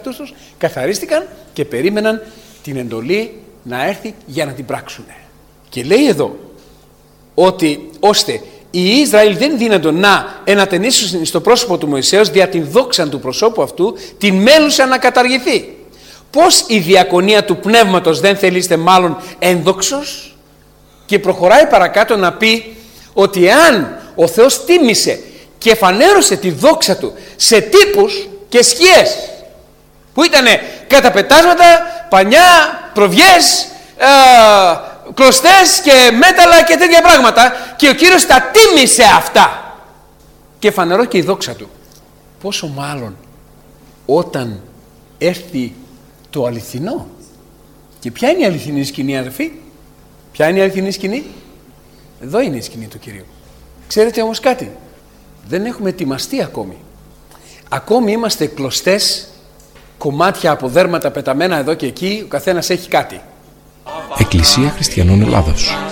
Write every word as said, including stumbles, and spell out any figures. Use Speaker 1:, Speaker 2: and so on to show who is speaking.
Speaker 1: εαυτούς τους, καθαρίστηκαν και περίμεναν την εντολή να έρθει για να την πράξουν. Και λέει εδώ ότι ώστε οι Ισραήλ δεν δύνατο να ενατενίσουν στο πρόσωπο του Μωυσέως δια την δόξα του προσώπου αυτού, την μέλουσα να καταργηθεί. Πώς η διακονία του πνεύματος δεν θελείστε μάλλον ένδοξος? Και προχωράει παρακάτω να πει ότι εάν ο Θεός τίμησε και φανέρωσε τη δόξα του σε τύπους και σκιές που ήταν καταπετάσματα, πανιά, προβιές, ε, κλωστές και μέταλλα και τέτοια πράγματα, και ο Κύριος τα τίμησε αυτά και φανερώ και η δόξα του, πόσο μάλλον όταν έρθει το αληθινό. Και ποια είναι η αληθινή σκηνή, αδελφοί? Ποια είναι η αληθινή σκηνή? Εδώ είναι η σκηνή του Κυρίου. Ξέρετε όμως κάτι? Δεν έχουμε ετοιμαστεί ακόμη. Ακόμη είμαστε κλωστές, κομμάτια από δέρματα πεταμένα εδώ και εκεί, ο καθένας έχει κάτι.
Speaker 2: Εκκλησία Χριστιανών Ελλάδος.